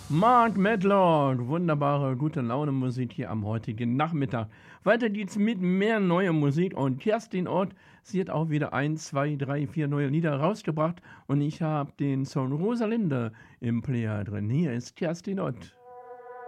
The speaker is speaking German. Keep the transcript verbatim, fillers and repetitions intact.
Mark Medlock, wunderbare, gute Laune Musik hier am heutigen Nachmittag. Weiter geht's mit mehr neuer Musik und Kerstin Ott, sie hat auch wieder ein, zwei, drei, vier neue Lieder rausgebracht und ich habe den Song Rosalinde im Player drin. Hier ist Kerstin Ott.